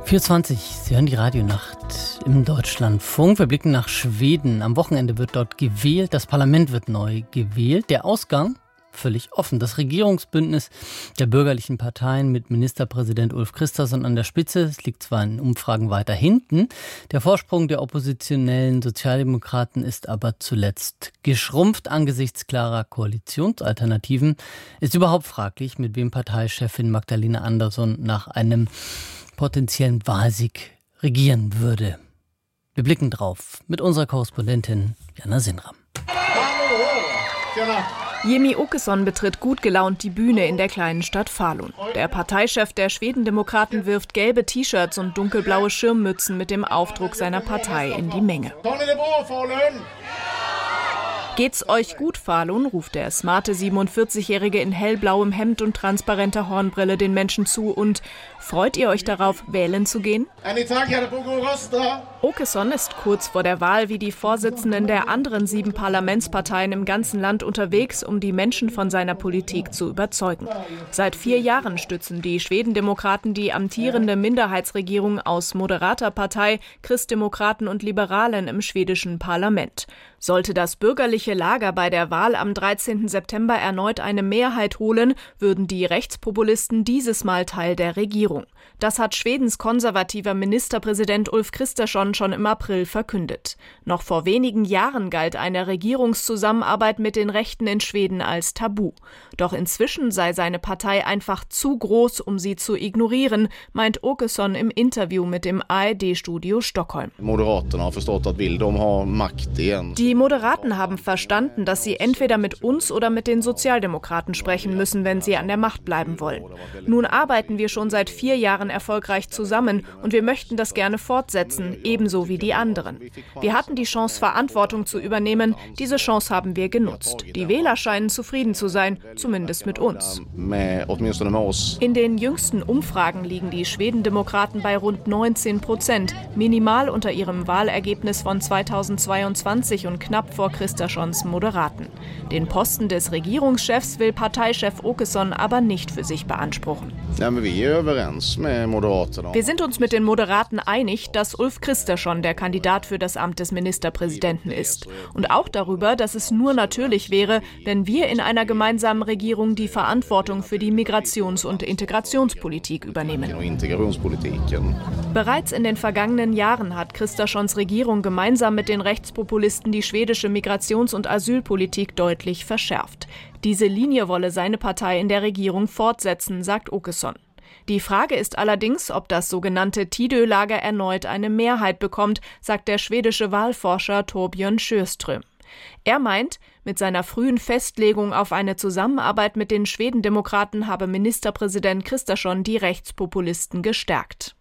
4:20, Sie hören die Radionacht im Deutschlandfunk. Wir blicken nach Schweden. Am Wochenende wird dort gewählt. Das Parlament wird neu gewählt. Der Ausgang völlig offen. Das Regierungsbündnis der bürgerlichen Parteien mit Ministerpräsident Ulf Kristersson an der Spitze, es liegt zwar in Umfragen weiter hinten, der Vorsprung der oppositionellen Sozialdemokraten ist aber zuletzt geschrumpft. Angesichts klarer Koalitionsalternativen ist überhaupt fraglich, mit wem Parteichefin Magdalena Andersson nach einem potenziellen Wahlsieg regieren würde. Wir blicken drauf mit unserer Korrespondentin Jana Sinram. Jimmie Åkesson betritt gut gelaunt die Bühne in der kleinen Stadt Falun. Der Parteichef der Schwedendemokraten wirft gelbe T-Shirts und dunkelblaue Schirmmützen mit dem Aufdruck seiner Partei in die Menge. Geht's euch gut, Falun, ruft der smarte 47-Jährige in hellblauem Hemd und transparenter Hornbrille den Menschen zu und freut ihr euch darauf, wählen zu gehen? Åkesson ist kurz vor der Wahl wie die Vorsitzenden der anderen 7 Parlamentsparteien im ganzen Land unterwegs, um die Menschen von seiner Politik zu überzeugen. Seit 4 Jahren stützen die Schwedendemokraten die amtierende Minderheitsregierung aus moderater Partei, Christdemokraten und Liberalen im schwedischen Parlament. Sollte das bürgerliche Lager bei der Wahl am 13. September erneut eine Mehrheit holen, würden die Rechtspopulisten dieses Mal Teil der Regierung. Das hat Schwedens konservativer Ministerpräsident Ulf Kristersson schon im April verkündet. Noch vor wenigen Jahren galt eine Regierungszusammenarbeit mit den Rechten in Schweden als Tabu. Doch inzwischen sei seine Partei einfach zu groß, um sie zu ignorieren, meint Åkesson im Interview mit dem ARD-Studio Stockholm. Die Moderaten haben verstanden, dass sie entweder mit uns oder mit den Sozialdemokraten sprechen müssen, wenn sie an der Macht bleiben wollen. Nun arbeiten wir schon seit 4 Jahren erfolgreich zusammen und wir möchten das gerne fortsetzen, ebenso wie die anderen. Wir hatten die Chance, Verantwortung zu übernehmen. Diese Chance haben wir genutzt. Die Wähler scheinen zufrieden zu sein, zumindest mit uns. In den jüngsten Umfragen liegen die Schwedendemokraten bei rund 19%, minimal unter ihrem Wahlergebnis von 2022 und knapp vor Kristerssons Moderaten. Den Posten des Regierungschefs will Parteichef Åkesson aber nicht für sich beanspruchen. Wir sind uns mit den Moderaten einig, dass Ulf Kristersson der Kandidat für das Amt des Ministerpräsidenten ist. Und auch darüber, dass es nur natürlich wäre, wenn wir in einer gemeinsamen Regierung die Verantwortung für die Migrations- und Integrationspolitik übernehmen. Bereits in den vergangenen Jahren hat Kristerssons Regierung gemeinsam mit den Rechtspopulisten die schwedische Migrations- und Asylpolitik deutlich verschärft. Diese Linie wolle seine Partei in der Regierung fortsetzen, sagt Åkesson. Die Frage ist allerdings, ob das sogenannte Tidö-Lager erneut eine Mehrheit bekommt, sagt der schwedische Wahlforscher Torbjörn Sjöström. Er meint, mit seiner frühen Festlegung auf eine Zusammenarbeit mit den Schwedendemokraten habe Ministerpräsident Kristersson die Rechtspopulisten gestärkt.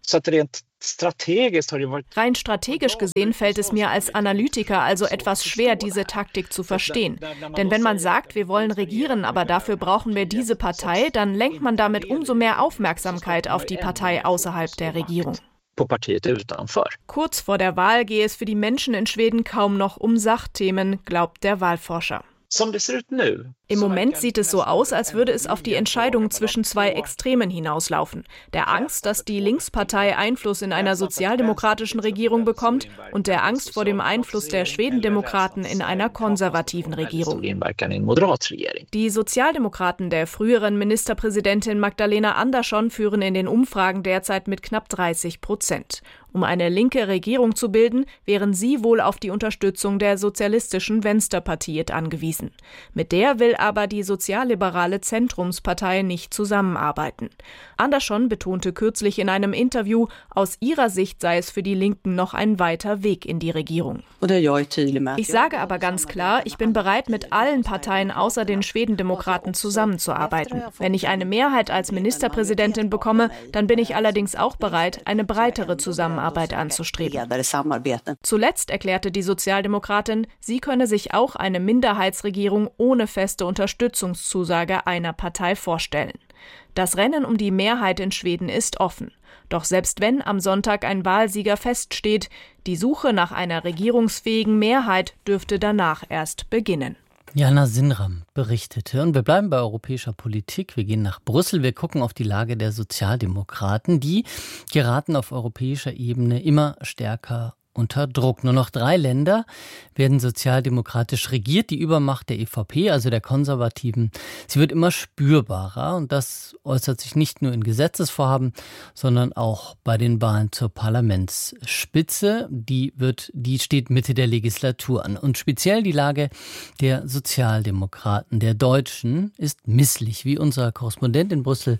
Rein strategisch gesehen fällt es mir als Analytiker also etwas schwer, diese Taktik zu verstehen. Denn wenn man sagt, wir wollen regieren, aber dafür brauchen wir diese Partei, dann lenkt man damit umso mehr Aufmerksamkeit auf die Partei außerhalb der Regierung. Kurz vor der Wahl gehe es für die Menschen in Schweden kaum noch um Sachthemen, glaubt der Wahlforscher. Im Moment sieht es so aus, als würde es auf die Entscheidung zwischen 2 Extremen hinauslaufen. Der Angst, dass die Linkspartei Einfluss in einer sozialdemokratischen Regierung bekommt und der Angst vor dem Einfluss der Schwedendemokraten in einer konservativen Regierung. Die Sozialdemokraten der früheren Ministerpräsidentin Magdalena Andersson führen in den Umfragen derzeit mit knapp 30%. Um eine linke Regierung zu bilden, wären sie wohl auf die Unterstützung der sozialistischen Vänsterpartiet angewiesen. Mit der will aber die sozialliberale Zentrumspartei nicht zusammenarbeiten. Andersson betonte kürzlich in einem Interview, aus ihrer Sicht sei es für die Linken noch ein weiter Weg in die Regierung. Ich sage aber ganz klar, ich bin bereit, mit allen Parteien außer den Schwedendemokraten zusammenzuarbeiten. Wenn ich eine Mehrheit als Ministerpräsidentin bekomme, dann bin ich allerdings auch bereit, eine breitere Zusammenarbeit anzustreben. Zuletzt erklärte die Sozialdemokratin, sie könne sich auch eine Minderheitsregierung ohne feste Unterstützungszusage einer Partei vorstellen. Das Rennen um die Mehrheit in Schweden ist offen. Doch selbst wenn am Sonntag ein Wahlsieger feststeht, die Suche nach einer regierungsfähigen Mehrheit dürfte danach erst beginnen. Jana Sinram berichtete. Und wir bleiben bei europäischer Politik. Wir gehen nach Brüssel. Wir gucken auf die Lage der Sozialdemokraten. Die geraten auf europäischer Ebene immer stärker unter Druck. Nur noch 3 Länder werden sozialdemokratisch regiert. Die Übermacht der EVP, also der Konservativen, sie wird immer spürbarer. Und das äußert sich nicht nur in Gesetzesvorhaben, sondern auch bei den Wahlen zur Parlamentsspitze. Die steht Mitte der Legislatur an. Und speziell die Lage der Sozialdemokraten, der Deutschen, ist misslich, wie unser Korrespondent in Brüssel,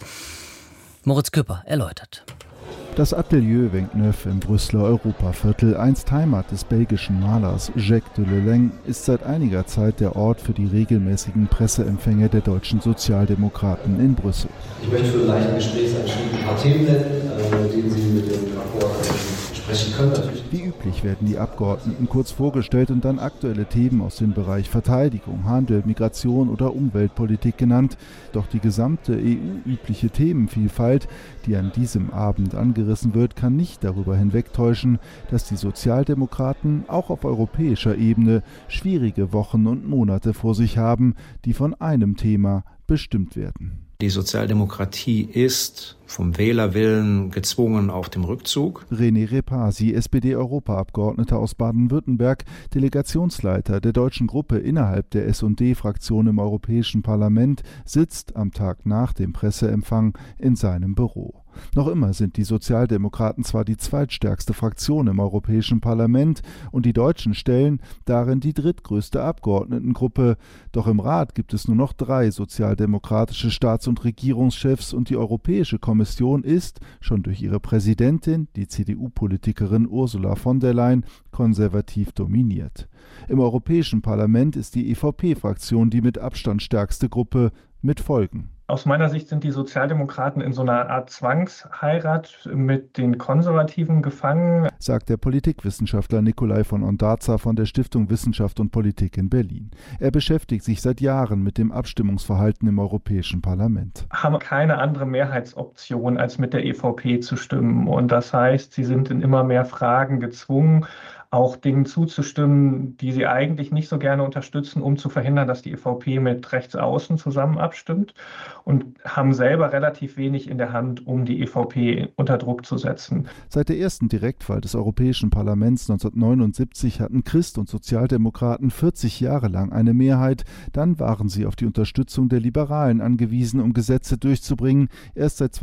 Moritz Küpper, erläutert. Das Atelier 29 im Brüsseler Europaviertel, einst Heimat des belgischen Malers Jacques de Leleng, ist seit einiger Zeit der Ort für die regelmäßigen Presseempfänge der deutschen Sozialdemokraten in Brüssel. Ich möchte für einen leichten Gesprächseinstieg ein paar Themen nennen, mit denen Sie mit dem Abgeordneten sprechen können. Wie üblich werden die Abgeordneten kurz vorgestellt und dann aktuelle Themen aus dem Bereich Verteidigung, Handel, Migration oder Umweltpolitik genannt. Doch die gesamte EU-übliche Themenvielfalt, die an diesem Abend angerissen wird, kann nicht darüber hinwegtäuschen, dass die Sozialdemokraten auch auf europäischer Ebene schwierige Wochen und Monate vor sich haben, die von einem Thema bestimmt werden. Die Sozialdemokratie ist vom Wählerwillen gezwungen auf dem Rückzug. René Repasi, SPD-Europaabgeordneter aus Baden-Württemberg, Delegationsleiter der deutschen Gruppe innerhalb der S&D-Fraktion im Europäischen Parlament, sitzt am Tag nach dem Presseempfang in seinem Büro. Noch immer sind die Sozialdemokraten zwar die zweitstärkste Fraktion im Europäischen Parlament und die Deutschen stellen darin die drittgrößte Abgeordnetengruppe. Doch im Rat gibt es nur noch 3 sozialdemokratische Staats- und Regierungschefs und die Europäische Kommission ist, schon durch ihre Präsidentin, die CDU-Politikerin Ursula von der Leyen, konservativ dominiert. Im Europäischen Parlament ist die EVP-Fraktion die mit Abstand stärkste Gruppe, mit Folgen. Aus meiner Sicht sind die Sozialdemokraten in so einer Art Zwangsheirat mit den Konservativen gefangen, sagt der Politikwissenschaftler Nikolai von Ondarza von der Stiftung Wissenschaft und Politik in Berlin. Er beschäftigt sich seit Jahren mit dem Abstimmungsverhalten im Europäischen Parlament. Haben keine andere Mehrheitsoption, als mit der EVP zu stimmen. Und das heißt, sie sind in immer mehr Fragen gezwungen, auch Dingen zuzustimmen, die sie eigentlich nicht so gerne unterstützen, um zu verhindern, dass die EVP mit Rechtsaußen zusammen abstimmt, und haben selber relativ wenig in der Hand, um die EVP unter Druck zu setzen. Seit der ersten Direktwahl des Europäischen Parlaments 1979 hatten Christ- und Sozialdemokraten 40 Jahre lang eine Mehrheit. Dann waren sie auf die Unterstützung der Liberalen angewiesen, um Gesetze durchzubringen. Erst seit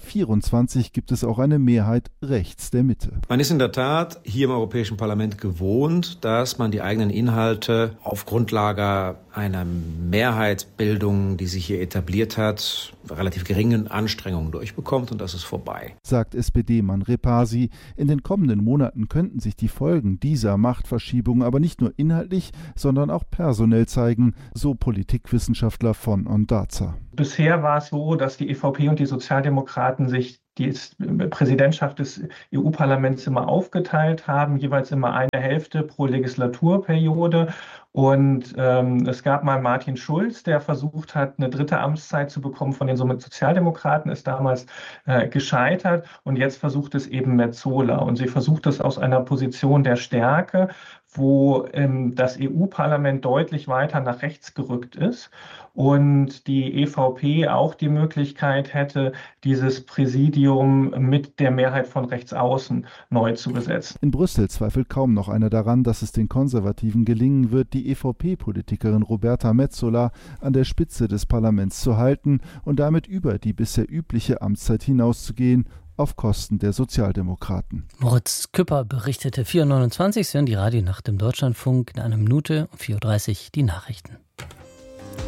2024 gibt es auch eine Mehrheit rechts der Mitte. Man ist in der Tat hier im Europäischen Parlament gewohnt, dass man die eigenen Inhalte auf Grundlage einer Mehrheitsbildung, die sich hier etabliert hat, relativ geringen Anstrengungen durchbekommt, und das ist vorbei. Sagt SPD-Mann Repasi. In den kommenden Monaten könnten sich die Folgen dieser Machtverschiebung aber nicht nur inhaltlich, sondern auch personell zeigen, so Politikwissenschaftler von Ondarza. Bisher war es so, dass die EVP und die Sozialdemokraten sich die Präsidentschaft des EU-Parlaments immer aufgeteilt haben, jeweils immer eine Hälfte pro Legislaturperiode. Und es gab mal Martin Schulz, der versucht hat, eine 3. Amtszeit zu bekommen von den Sozialdemokraten, ist damals gescheitert. Und jetzt versucht es eben Metsola. Und sie versucht es aus einer Position der Stärke, wo das EU-Parlament deutlich weiter nach rechts gerückt ist und die EVP auch die Möglichkeit hätte, dieses Präsidium mit der Mehrheit von Rechtsaußen neu zu besetzen. In Brüssel zweifelt kaum noch einer daran, dass es den Konservativen gelingen wird, die EVP-Politikerin Roberta Metsola an der Spitze des Parlaments zu halten und damit über die bisher übliche Amtszeit hinauszugehen, auf Kosten der Sozialdemokraten. Moritz Küpper berichtete. 4:29 Uhr, die Radionacht im Deutschlandfunk. In einer Minute um 4:30 Uhr die Nachrichten.